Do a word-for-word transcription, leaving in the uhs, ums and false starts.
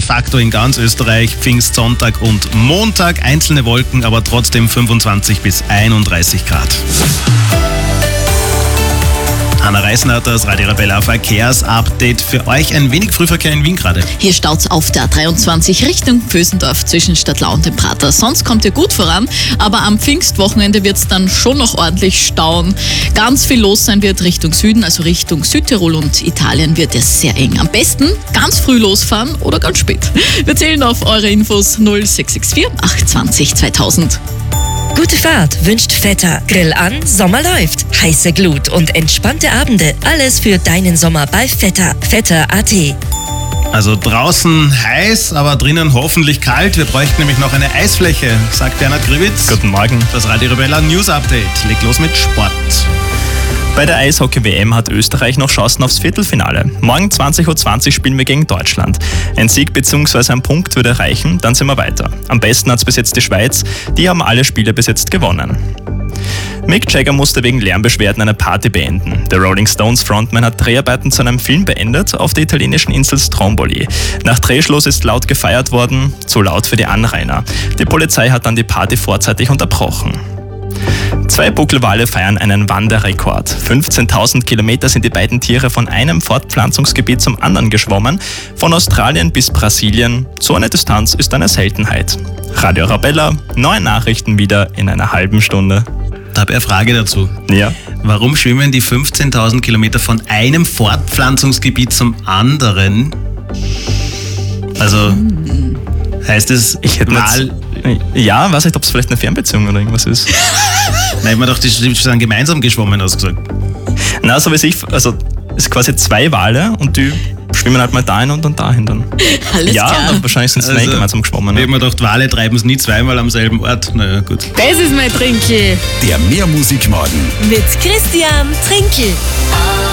facto in ganz Österreich Pfingstsonntag und Montag. Einzelne Wolken, aber trotzdem fünfundzwanzig bis einunddreißig Grad. Anna Reisner hat das Radio Arabella Verkehrsupdate für euch. Ein wenig Frühverkehr in Wien gerade. Hier staut's auf der A dreiundzwanzig Richtung Vösendorf zwischen Stadtlau und dem Prater. Sonst kommt ihr gut voran, aber am Pfingstwochenende wird's dann schon noch ordentlich stauen. Ganz viel los sein wird Richtung Süden, also Richtung Südtirol und Italien wird es sehr eng. Am besten ganz früh losfahren oder ganz spät. Wir zählen auf eure Infos null sechs sechs vier acht zwanzig zweitausend. Gute Fahrt wünscht Vetter. Grill an, Sommer läuft. Heiße Glut und entspannte Abende. Alles für deinen Sommer bei Vetter. Vetter punkt at. Also draußen heiß, aber drinnen hoffentlich kalt. Wir bräuchten nämlich noch eine Eisfläche, sagt Bernhard Grivitz. Guten Morgen. Das Radio Arabella News Update legt los mit Sport. Bei der Eishockey-W M hat Österreich noch Chancen aufs Viertelfinale. Morgen zwanzig Uhr zwanzig spielen wir gegen Deutschland. Ein Sieg bzw. ein Punkt würde reichen, dann sind wir weiter. Am besten hat es bis jetzt die Schweiz, die haben alle Spiele bis jetzt gewonnen. Mick Jagger musste wegen Lärmbeschwerden eine Party beenden. Der Rolling Stones Frontman hat Dreharbeiten zu einem Film beendet auf der italienischen Insel Stromboli. Nach Drehschluss ist laut gefeiert worden, zu laut für die Anrainer. Die Polizei hat dann die Party vorzeitig unterbrochen. Zwei Buckelwale feiern einen Wanderrekord. fünfzehntausend Kilometer sind die beiden Tiere von einem Fortpflanzungsgebiet zum anderen geschwommen. Von Australien bis Brasilien. So eine Distanz ist eine Seltenheit. Radio Arabella, neue Nachrichten wieder in einer halben Stunde. Da habe ich eine Frage dazu. Ja. Warum schwimmen die fünfzehntausend Kilometer von einem Fortpflanzungsgebiet zum anderen? Also, heißt es, Ich hätte Wal... Ja, weiß nicht, ob es vielleicht eine Fernbeziehung oder irgendwas ist. Nein, ich mir doch, die sind gemeinsam geschwommen, hast du gesagt. Na, so wie ich, also es ist quasi zwei Wale und die schwimmen halt mal dahin und dann dahin dann. Alles Ja, klar. aber wahrscheinlich sind sie Also, nicht gemeinsam geschwommen. Ich habe Ne? mir gedacht, Wale treiben es nie zweimal am selben Ort. Naja, gut. Das ist mein Trinkel Der Mehrmusikmorgen. mit Christian Trinkel.